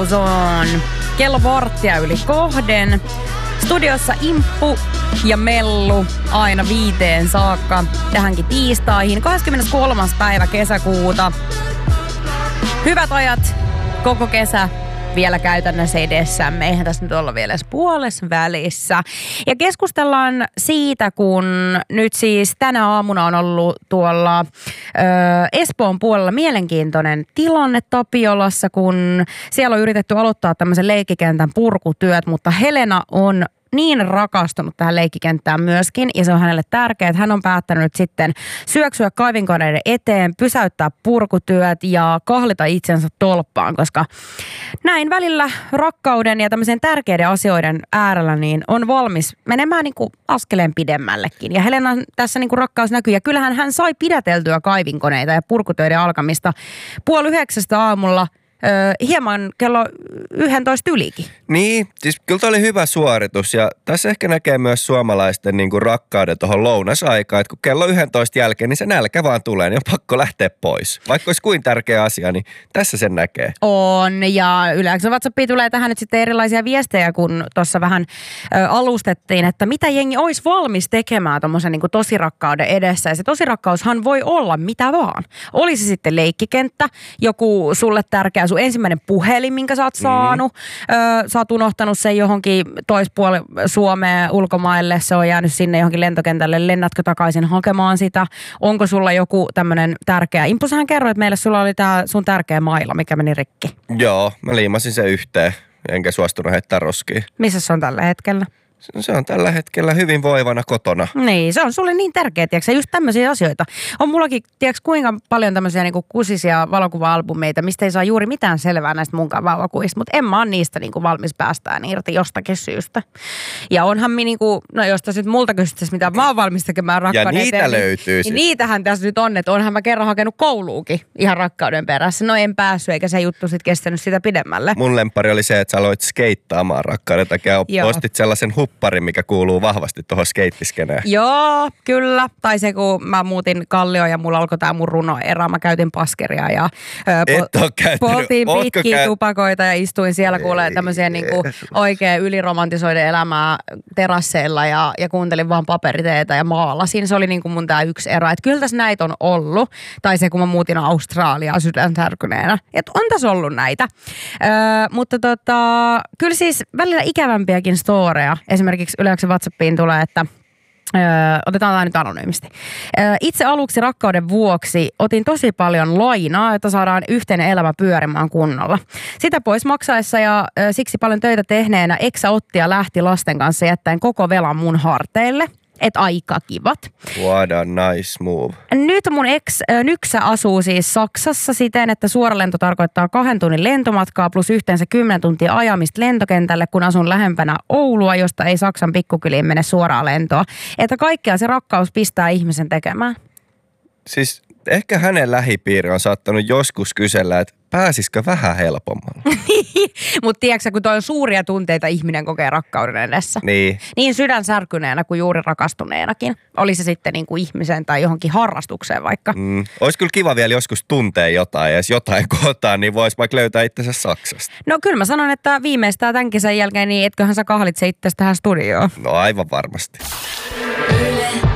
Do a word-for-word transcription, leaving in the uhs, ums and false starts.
on kello varttia yli kohden. Studiossa Imppu ja Mellu aina viiteen saakka tähänkin tiistaihin. kahdeskymmeneskolmas päivä kesäkuuta. Hyvät ajat koko kesä vielä käytännössä edessämme. Eihän tässä nyt olla vielä edes puolessa välissä. Ja keskustellaan siitä, kun nyt siis tänä aamuna on ollut tuolla ö, Espoon puolella mielenkiintoinen tilanne Tapiolassa, kun siellä on yritetty aloittaa tämmöisen leikkikentän purkutyöt, mutta Helena on niin rakastunut tähän leikkikenttään myöskin, ja se on hänelle tärkeää, että hän on päättänyt sitten syöksyä kaivinkoneiden eteen, pysäyttää purkutyöt ja kahlita itsensä tolppaan, koska näin välillä rakkauden ja tämmöisen tärkeiden asioiden äärellä niin on valmis menemään niin kuin askeleen pidemmällekin. Ja Helena tässä niin kuin rakkaus näkyy, ja kyllähän hän sai pidäteltyä kaivinkoneita ja purkutöiden alkamista puoli yhdeksästä aamulla, Öö, hieman kello yksitoista ylikin. Niin, siis kyllä toi oli hyvä suoritus ja tässä ehkä näkee myös suomalaisten niin kuin rakkauden tuohon lounasaikaan, että kun kello yksitoista jälkeen, niin se nälkä vaan tulee, niin on pakko lähteä pois. Vaikka olisi kuin tärkeä asia, niin tässä sen näkee. On, ja yleensä WhatsAppiin tulee tähän nyt sitten erilaisia viestejä, kun tuossa vähän ö, alustettiin, että mitä jengi olisi valmis tekemään tuommoisen niin kuin tosirakkauden edessä. Ja se tosirakkaushan voi olla mitä vaan. Oli se sitten leikkikenttä, joku sulle tärkeä sun ensimmäinen puhelin, minkä sä oot saanut. Mm. Ö, sä oot unohtanut sen johonkin toispuolelle Suomeen ulkomaille. Se on jäänyt sinne johonkin lentokentälle. Lennätkö takaisin hakemaan sitä? Onko sulla joku tämmönen tärkeä? Imppu, sähän kerroit meille, sulla oli tää sun tärkeä maila, mikä meni rikki. Joo, mä liimasin sen yhteen, enkä suostunut heittää roskiin. Missä se on tällä hetkellä? Se on tällä hetkellä hyvin voivana kotona. Niin, se on sulle niin tärkeä, tiedätkö, just tämmöisiä asioita. On mullakin, tiedätkö, kuinka paljon tämmöisiä niinku kusisia valokuva-albumeita, mistä ei saa juuri mitään selvää näistä munkaan valokuvista, mutta en mä ole niistä niinku valmis päästään irti jostakin syystä. Ja onhan mi niinku, no jos tässä nyt multa kysyttäisiin, mitä mä oon valmis tekemään rakkauden ja niitä eteen, löytyy niin, sit. niin niitähän tässä nyt on, että onhan mä kerran hakenut kouluukin ihan rakkauden perässä. No en päässyt, eikä se juttu sit kestänyt sitä pidemmälle. Mun lemppari oli se, että sä aloit skeittaamaan rakkauden takia. Ostit sellaisen hupparin, mikä kuuluu vahvasti tuohon skeittiskeneen. Joo, kyllä. Tai se, kun mä muutin Kallioon ja mulla alkoi tää mun runoerä. Mä käytin paskeria ja ö, po- poltiin pitkiä käy... tupakoita ja istuin siellä kuulee tämmöisiä niinku oikein yliromantisoiden elämää terasseilla ja, ja kuuntelin vaan paperiteetä ja maalasin. Se oli niinku mun tää yksi erä. Että kyllä tässä näitä on ollut. Tai se, kun mä muutin Australiaan sydänsärkyneenä. Että on tässä ollut näitä. Ö, mutta tota, kyllä siis välillä ikävämpiäkin storeja. Esimerkiksi Yleensä WhatsAppiin tulee, että Öö, otetaan tämä nyt anonyymisti. Öö, itse aluksi rakkauden vuoksi otin tosi paljon lainaa, että saadaan yhteinen elämä pyörimään kunnolla. Sitä pois maksaessa ja ö, siksi paljon töitä tehneenä eksä otti ja lähti lasten kanssa jättäen koko velan mun harteille. Et aika kivat. What a nice move. Nyt mun ex äh, Nyksä asuu siis Saksassa siten, että suoralento tarkoittaa kahden tunnin lentomatkaa plus yhteensä kymmenen tuntia ajamista lentokentälle, kun asun lähempänä Oulua, josta ei Saksan pikkukyliin mene suoraa lentoa. Että kaikkea se rakkaus pistää ihmisen tekemään. Siis ehkä hänen lähipiiri on saattanut joskus kysellä, että pääsisikö vähän helpommalla. Mutta tiedätkö, kun toi on suuria tunteita ihminen kokee rakkauden edessä. Niin. Niin sydänsärkyneenä kuin juuri rakastuneenakin. Oli se sitten niin kuin ihmiseen tai johonkin harrastukseen vaikka. Mm. Olisi kyllä kiva vielä joskus tuntea jotain, ja jos jotain kohtaa, niin voisi vaikka löytää itsensä Saksasta. No kyllä mä sanon, että viimeistään tämän kesän jälkeen, niin etköhän sä kahlit se itse tähän studioon. No aivan varmasti. Yle.